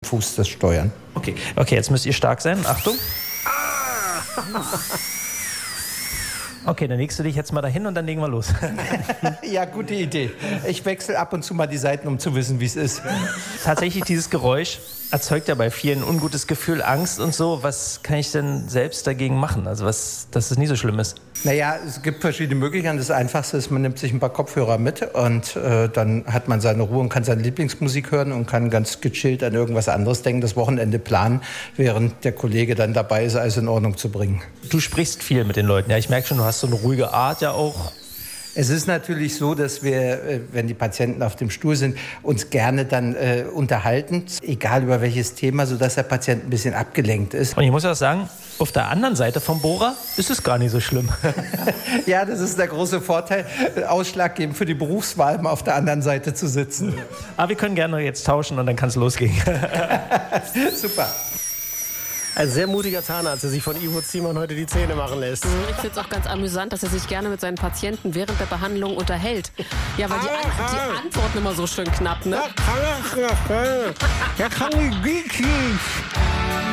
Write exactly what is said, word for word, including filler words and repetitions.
Fuß das steuern. Okay, okay, jetzt müsst ihr stark sein. Achtung. Okay, dann legst du dich jetzt mal dahin und dann legen wir los. Ja, gute Idee. Ich wechsle ab und zu mal die Seiten, um zu wissen, wie es ist. Tatsächlich, dieses Geräusch erzeugt ja bei vielen ein ungutes Gefühl, Angst und so. Was kann ich denn selbst dagegen machen? Also, was, dass es nicht so schlimm ist? Naja, es gibt verschiedene Möglichkeiten. Das Einfachste ist, man nimmt sich ein paar Kopfhörer mit und äh, dann hat man seine Ruhe und kann seine Lieblingsmusik hören und kann ganz gechillt an irgendwas anderes denken, das Wochenende planen, während der Kollege dann dabei ist, alles in Ordnung zu bringen. Du sprichst viel mit den Leuten. Ja, ich merke schon, du hast so eine ruhige Art ja auch. Es ist natürlich so, dass wir, wenn die Patienten auf dem Stuhl sind, uns gerne dann äh, unterhalten, egal über welches Thema, sodass der Patient ein bisschen abgelenkt ist. Und ich muss auch sagen, auf der anderen Seite vom Bohrer ist es gar nicht so schlimm. Ja, das ist der große Vorteil, ausschlaggebend für die Berufswahl, mal auf der anderen Seite zu sitzen. Aber wir können gerne jetzt tauschen und dann kann es losgehen. Super. Ein sehr mutiger Zahnarzt, der sich von Ivo Ziemann heute die Zähne machen lässt. Ich finde es auch ganz amüsant, dass er sich gerne mit seinen Patienten während der Behandlung unterhält. Ja, weil die, An die Antworten immer so schön knapp, ne? Ja, kann ich, ja, kann ich.